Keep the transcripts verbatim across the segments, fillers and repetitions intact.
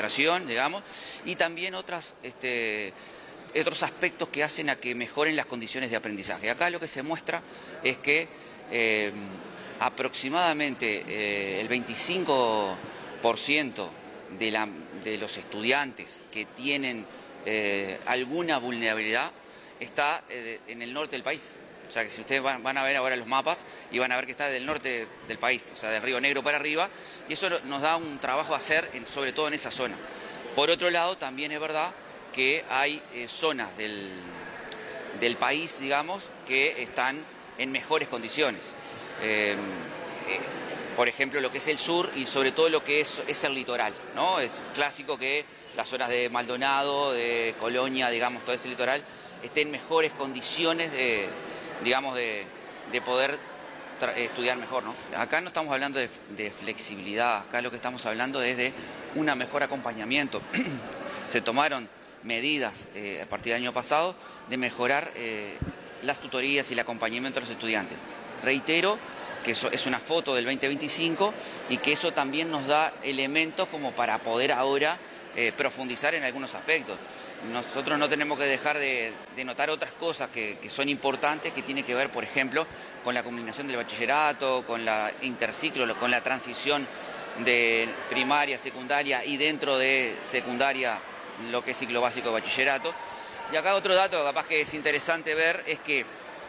organización, digamos, y también otras, este, otros aspectos que hacen a que mejoren las condiciones de aprendizaje. Acá lo que se muestra es que eh, aproximadamente eh, el veinticinco por ciento de, la, de los estudiantes que tienen eh, alguna vulnerabilidad está eh, en el norte del país. O sea que si ustedes van, van a ver ahora los mapas y van a ver que está del norte del país, o sea, del Río Negro para arriba, y eso nos da un trabajo a hacer, en, sobre todo en esa zona. Por otro lado, también es verdad que hay eh, zonas del, del país, digamos, que están en mejores condiciones. Eh, eh, por ejemplo, lo que es el sur y sobre todo lo que es, es el litoral, ¿no? Es clásico que las zonas de Maldonado, de Colonia, digamos, todo ese litoral, estén en mejores condiciones de, digamos, de, de poder estudiar mejor, ¿no? Acá no estamos hablando de, de flexibilidad, acá lo que estamos hablando es de un mejor acompañamiento. Se tomaron medidas eh, a partir del año pasado de mejorar eh, las tutorías y el acompañamiento a los estudiantes. Reitero que eso es una foto del veinte veinticinco y que eso también nos da elementos como para poder ahora eh, profundizar en algunos aspectos. Nosotros no tenemos que dejar de, de notar otras cosas que, que son importantes, que tiene que ver, por ejemplo, con la combinación del bachillerato, con la interciclo, con la transición de primaria, secundaria y dentro de secundaria lo que es ciclo básico de bachillerato. Y acá otro dato capaz que es interesante ver es que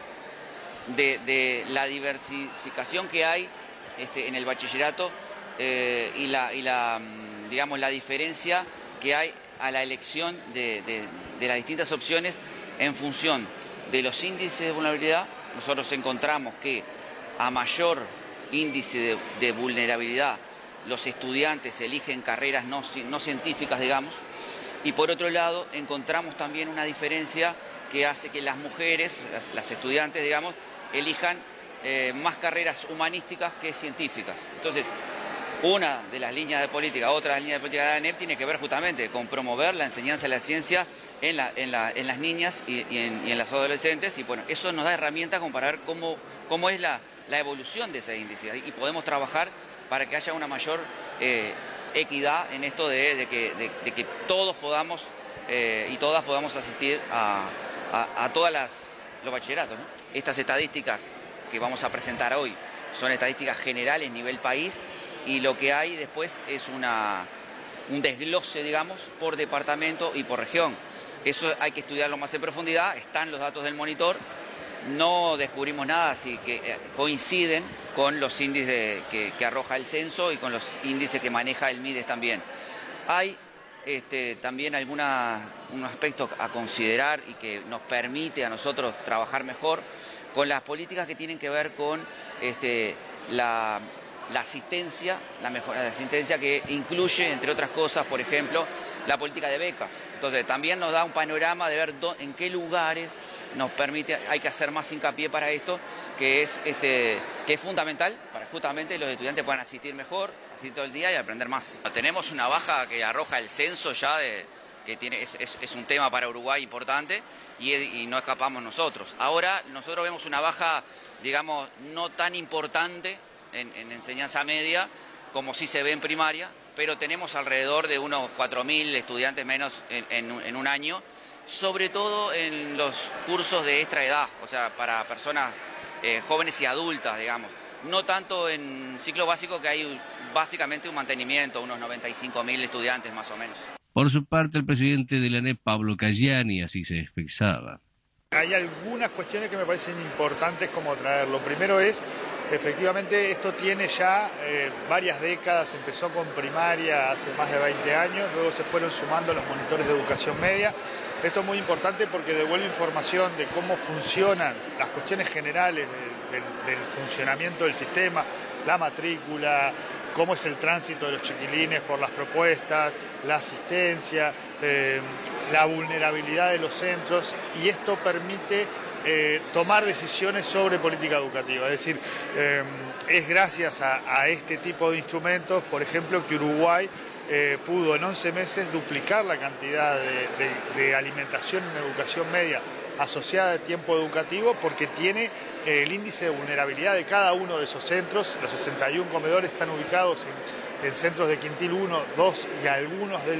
de, de la diversificación que hay este, en el bachillerato eh, y, la, y la, digamos, la diferencia que hay a la elección de, de, de las distintas opciones en función de los índices de vulnerabilidad. Nosotros encontramos que a mayor índice de, de vulnerabilidad los estudiantes eligen carreras no, no científicas, digamos, y por otro lado encontramos también una diferencia que hace que las mujeres, las, las estudiantes, digamos, elijan eh, más carreras humanísticas que científicas. Entonces, una de las líneas de política, otra línea de política de la ANEP tiene que ver justamente con promover la enseñanza de la ciencia en, la, en, la, en las niñas y, y, en, y en las adolescentes, y bueno, eso nos da herramientas como para ver cómo, cómo es la, la evolución de ese índice, y podemos trabajar para que haya una mayor eh, equidad en esto de, de, que, de, de que todos podamos eh, y todas podamos asistir a, a, a todas las los bachilleratos, ¿no? Estas estadísticas que vamos a presentar hoy son estadísticas generales a nivel país, y lo que hay después es una, un desglose, digamos, por departamento y por región. Eso hay que estudiarlo más en profundidad, están los datos del monitor, no descubrimos nada, así que eh, coinciden con los índices de, que, que arroja el censo y con los índices que maneja el MIDES también. Hay este, también alguna, un aspecto a considerar y que nos permite a nosotros trabajar mejor con las políticas que tienen que ver con este, la... la asistencia, la mejora de asistencia, que incluye, entre otras cosas, por ejemplo, la política de becas. Entonces, también nos da un panorama de ver dó, en qué lugares nos permite, hay que hacer más hincapié para esto, que es, este, que es fundamental para justamente los estudiantes puedan asistir mejor, asistir todo el día y aprender más. Tenemos una baja que arroja el censo ya, de, que tiene, es, es, es un tema para Uruguay importante, y, y no escapamos nosotros. Ahora, nosotros vemos una baja, digamos, no tan importante En, en enseñanza media, como sí se ve en primaria, pero tenemos alrededor de unos cuatro mil estudiantes menos en, en, en un año, sobre todo en los cursos de extra edad, o sea, para personas eh, jóvenes y adultas, digamos. No tanto en ciclo básico, que hay básicamente un mantenimiento, unos noventa y cinco mil estudiantes más o menos. Por su parte, el presidente de la ANEP, Pablo Cayani, así se expresaba. Hay algunas cuestiones que me parecen importantes como traerlo. Primero es, efectivamente, esto tiene ya eh, varias décadas, empezó con primaria hace más de veinte años, luego se fueron sumando los monitores de educación media. Esto es muy importante porque devuelve información de cómo funcionan las cuestiones generales del, del, del funcionamiento del sistema, la matrícula, cómo es el tránsito de los chiquilines por las propuestas, la asistencia, eh, la vulnerabilidad de los centros, y esto permite eh, tomar decisiones sobre política educativa. Es decir, eh, es gracias a, a este tipo de instrumentos, por ejemplo, que Uruguay eh, pudo en once meses duplicar la cantidad de, de, de alimentación en educación media asociada de tiempo educativo, porque tiene eh, el índice de vulnerabilidad de cada uno de esos centros. Los sesenta y uno comedores están ubicados en, en centros de quintil uno, dos y algunos del